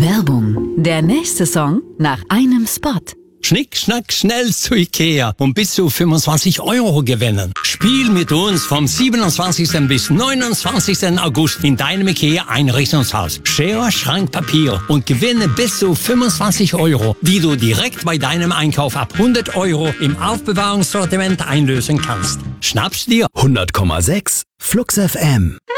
Werbung. Der nächste Song nach einem Spot. Schnick, schnack, schnell zu Ikea und bis zu 25 € gewinnen. Spiel mit uns vom 27. bis 29. August in deinem Ikea-Einrichtungshaus. Schere, Schrank, Papier und gewinne bis zu 25 €, die du direkt bei deinem Einkauf ab 100 € im Aufbewahrungssortiment einlösen kannst. Schnapp's dir. 100,6 Flux FM.